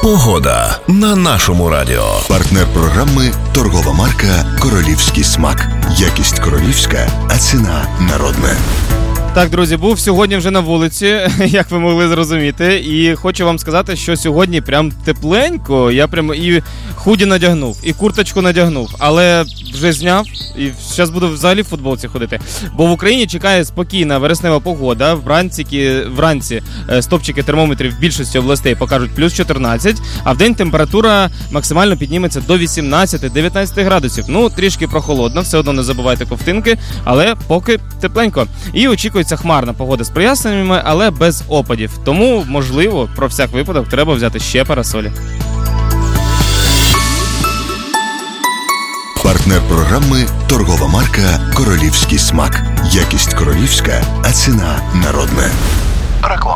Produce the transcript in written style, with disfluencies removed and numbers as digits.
Погода на нашому радіо. Партнер програми – торгова марка «Королівський смак». Якість королівська, а ціна народна. Так, друзі, був сьогодні вже на вулиці, як ви могли зрозуміти, і хочу вам сказати, що сьогодні прям тепленько, я прямо і худі надягнув, і курточку надягнув, але вже зняв, і зараз буду взагалі в футболці ходити. Бо в Україні чекає спокійна вереснева погода, вранці стопчики термометрів в більшості областей покажуть плюс 14, а вдень температура максимально підніметься до 18-19 градусів. Ну, трішки прохолодно, все одно не забувайте ковтинки, але поки тепленько. І очікується хмарна погода з проясненнями, але без опадів. Тому, можливо, про всяк випадок треба взяти ще парасолі. Партнер програми – торгова марка «Королівський смак». Якість королівська, а ціна народна. Реклама.